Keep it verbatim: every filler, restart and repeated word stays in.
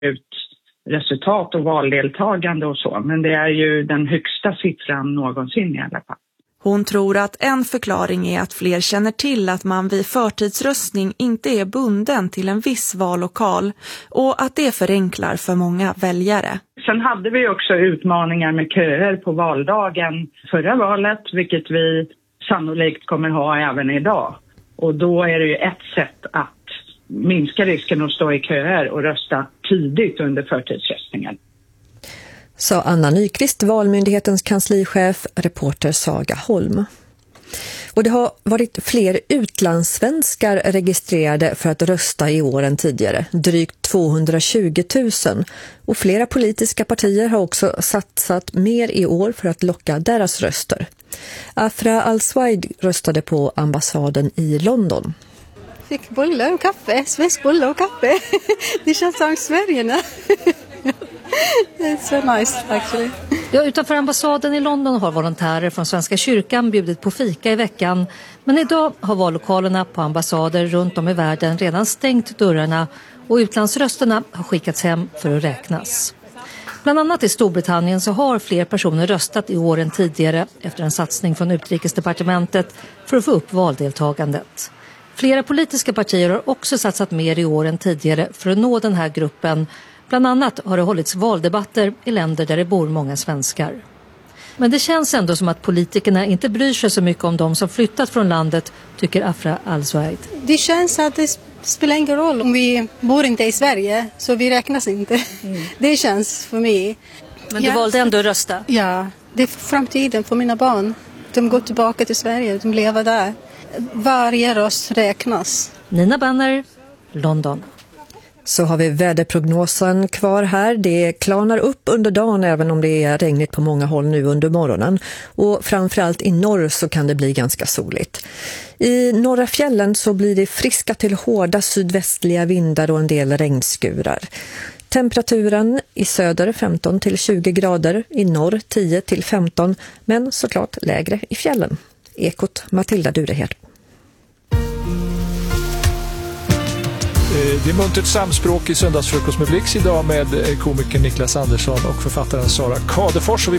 ut resultat och valdeltagande och så. Men det är ju den högsta siffran någonsin i alla fall. Hon tror att en förklaring är att fler känner till att man vid förtidsröstning inte är bunden till en viss vallokal och att det förenklar för många väljare. Sen hade vi också utmaningar med köer på valdagen förra valet, vilket vi sannolikt kommer ha även idag. Och då är det ju ett sätt att minska risken att stå i köer och rösta tidigt under förtidsröstningen. Sa Anna Nyqvist, Valmyndighetens kanslichef, reporter Saga Holm. Och det har varit fler utlandssvenskar registrerade för att rösta i år än tidigare, drygt tvåhundratjugo tusen. Och flera politiska partier har också satsat mer i år för att locka deras röster. Afra Al-Swaid röstade på ambassaden i London. Fick bullar och kaffe, svensk bullar och kaffe. Det känns som Sverige nu. It's so nice actually. Ja, utanför ambassaden i London har volontärer från Svenska kyrkan bjudit på fika i veckan. Men idag har vallokalerna på ambassader runt om i världen redan stängt dörrarna och utlandsrösterna har skickats hem för att räknas. Bland annat i Storbritannien så har fler personer röstat i år än tidigare efter en satsning från utrikesdepartementet för att få upp valdeltagandet. Flera politiska partier har också satsat mer i år än tidigare för att nå den här gruppen. Bland annat har det hållits valdebatter i länder där det bor många svenskar. Men det känns ändå som att politikerna inte bryr sig så mycket om de som flyttat från landet, tycker Afra Al-Swaid. Det känns att det spelar ingen roll om vi bor inte i Sverige, så vi räknas inte. Mm. Det känns för mig. Men du ja. valde ändå att rösta? Ja, det är framtiden för mina barn. De går tillbaka till Sverige, de lever där. Varje röst räknas. Nina Banner, London. Så har vi väderprognosen kvar här. Det klarnar upp under dagen även om det är regnigt på många håll nu under morgonen. Och framförallt i norr så kan det bli ganska soligt. I norra fjällen så blir det friska till hårda sydvästliga vindar och en del regnskurar. Temperaturen i söder femton till tjugo grader, i norr tio till femton, men såklart lägre i fjällen. Ekot Matilda Durehed. Det är muntert samspråk i söndagsfrukost med Blix idag med komikern Niklas Andersson och författaren Sara Kadefors. Och vi